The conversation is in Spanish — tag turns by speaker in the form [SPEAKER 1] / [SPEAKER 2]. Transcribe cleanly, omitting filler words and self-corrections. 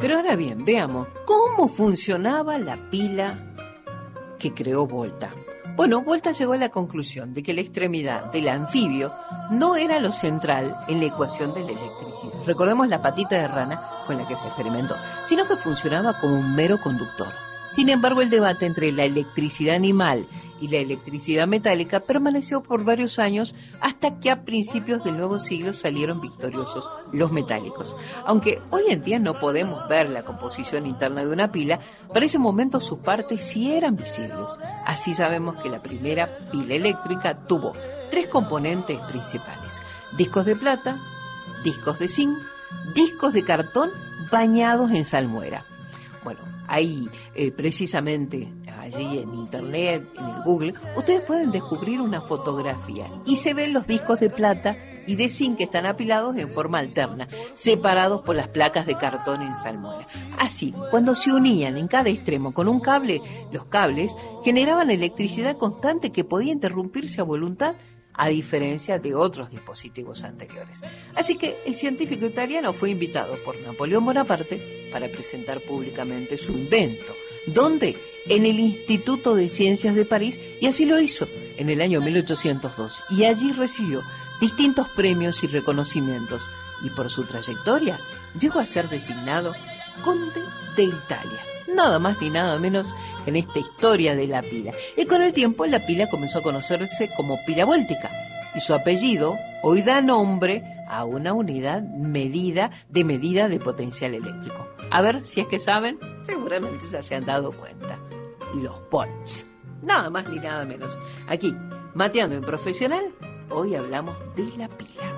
[SPEAKER 1] Pero ahora bien, veamos cómo funcionaba la pila que creó Volta. Bueno, Volta llegó a la conclusión de que la extremidad del anfibio no era lo central en la ecuación de la electricidad. Recordemos la patita de rana con la que se experimentó, sino que funcionaba como un mero conductor. Sin embargo, el debate entre la electricidad animal y la electricidad metálica permaneció por varios años hasta que a principios del nuevo siglo salieron victoriosos los metálicos. Aunque hoy en día no podemos ver la composición interna de una pila, para ese momento sus partes sí eran visibles. Así sabemos que la primera pila eléctrica tuvo 3 componentes principales: discos de plata, discos de zinc, discos de cartón bañados en salmuera. Bueno, ahí precisamente allí en internet, en el Google, ustedes pueden descubrir una fotografía y se ven los discos de plata y de zinc que están apilados en forma alterna, separados por las placas de cartón en salmuera. Así, cuando se unían en cada extremo con un cable, los cables generaban electricidad constante que podía interrumpirse a voluntad, a diferencia de otros dispositivos anteriores. Así que el científico italiano fue invitado por Napoleón Bonaparte para presentar públicamente su invento. ¿Dónde? En el Instituto de Ciencias de París, y así lo hizo en el año 1802. Y allí recibió distintos premios y reconocimientos, y por su trayectoria llegó a ser designado Conde de Italia. Nada más ni nada menos que en esta historia de la pila. Y con el tiempo la pila comenzó a conocerse como pila vóltica, y su apellido hoy da nombre a una unidad medida de potencial eléctrico. A ver si es que saben, seguramente ya se han dado cuenta. Los volts. Nada más ni nada menos. Aquí, Mateando en Profesional, hoy hablamos de la pila.